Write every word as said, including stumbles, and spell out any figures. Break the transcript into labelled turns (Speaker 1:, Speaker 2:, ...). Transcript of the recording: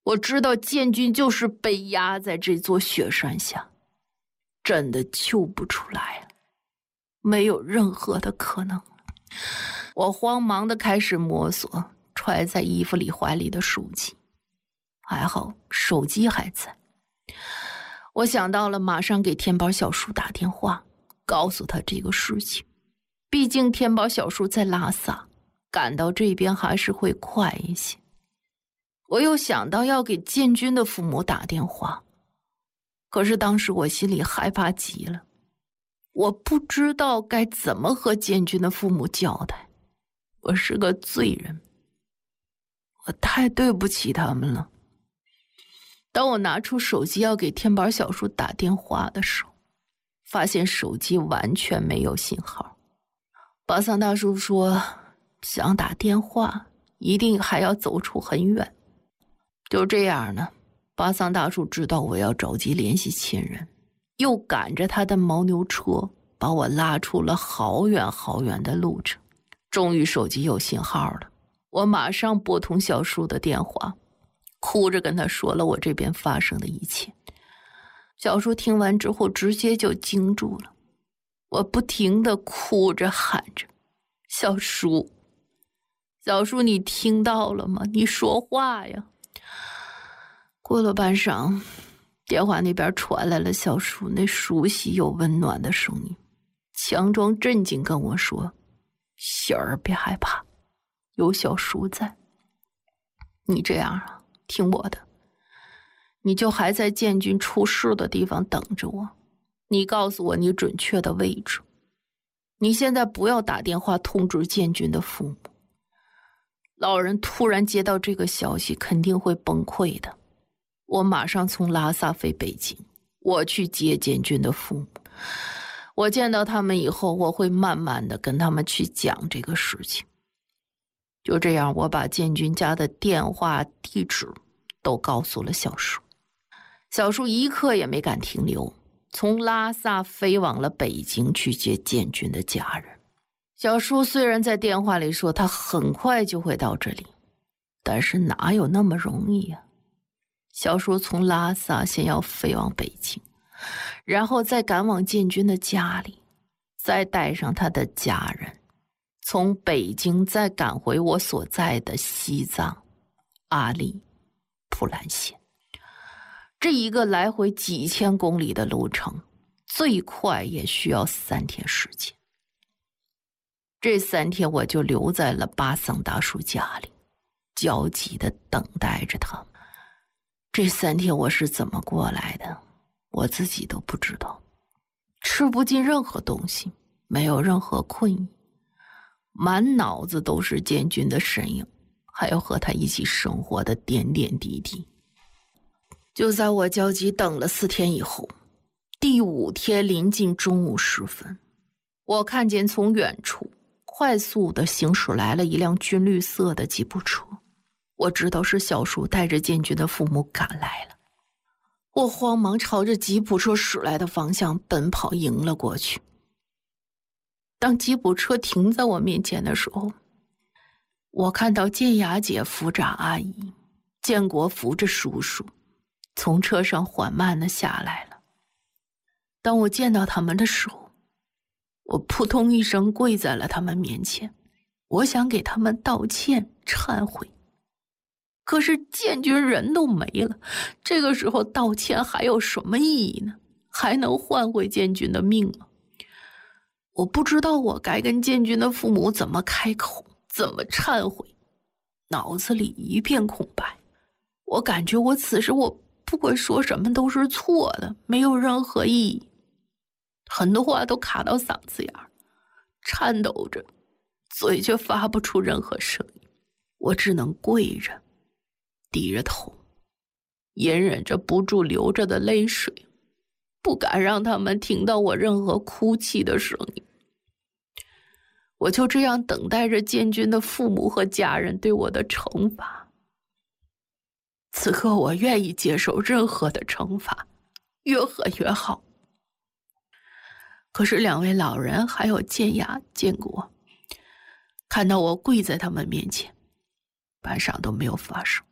Speaker 1: 我知道建军就是被压在这座雪山下，真的救不出来了，没有任何的可能。我慌忙的开始摸索揣在衣服里怀里的手机，还好手机还在。我想到了马上给天宝小叔打电话，告诉他这个事情。毕竟天宝小叔在拉萨，赶到这边还是会快一些。我又想到要给建军的父母打电话，可是当时我心里害怕极了，我不知道该怎么和建军的父母交代。我是个罪人，我太对不起他们了。当我拿出手机要给天宝小叔打电话的时候，发现手机完全没有信号。巴桑大叔说，想打电话一定还要走出很远。就这样呢，巴桑大叔知道我要着急联系亲人，又赶着他的牦牛车把我拉出了好远好远的路程。终于手机有信号了，我马上拨通小叔的电话，哭着跟他说了我这边发生的一切。小叔听完之后直接就惊住了，我不停地哭着喊着，小叔，小叔你听到了吗？你说话呀。过了半晌，电话那边传来了小叔那熟悉又温暖的声音，强装镇静跟我说，小儿别害怕，有小叔在。你这样啊，听我的，你就还在建军出事的地方等着我，你告诉我你准确的位置。你现在不要打电话通知建军的父母，老人突然接到这个消息肯定会崩溃的。我马上从拉萨飞北京，我去接建军的父母。我见到他们以后，我会慢慢的跟他们去讲这个事情。就这样，我把建军家的电话地址都告诉了小叔。小叔一刻也没敢停留，从拉萨飞往了北京去接建军的家人。小叔虽然在电话里说他很快就会到这里，但是哪有那么容易啊？小叔从拉萨先要飞往北京，然后再赶往建军的家里，再带上他的家人，从北京再赶回我所在的西藏阿里普兰县。这一个来回几千公里的路程，最快也需要三天时间。这三天我就留在了巴桑大叔家里，焦急地等待着他。这三天我是怎么过来的，我自己都不知道。吃不进任何东西，没有任何困意，满脑子都是建军的身影，还有和他一起生活的点点滴滴。就在我焦急等了四天以后，第五天临近中午时分，我看见从远处快速地行驶来了一辆军绿色的吉普车。我知道是小叔带着建军的父母赶来了，我慌忙朝着吉普车驶来的方向奔跑迎了过去。当吉普车停在我面前的时候，我看到建雅姐扶着阿姨，建国扶着叔叔，从车上缓慢地下来了。当我见到他们的时候，我扑通一声跪在了他们面前，我想给他们道歉忏悔。可是建军人都没了，这个时候道歉还有什么意义呢？还能换回建军的命吗？我不知道我该跟建军的父母怎么开口，怎么忏悔，脑子里一片空白。我感觉我此时我不管说什么都是错的，没有任何意义，很多话都卡到嗓子眼儿，颤抖着，嘴却发不出任何声音。我只能跪着，低着头，隐忍着不住流着的泪水，不敢让他们听到我任何哭泣的声音。我就这样等待着建军的父母和家人对我的惩罚。此刻我愿意接受任何的惩罚，越狠越好。可是两位老人还有建雅、建国看到我跪在他们面前，半晌都没有发声。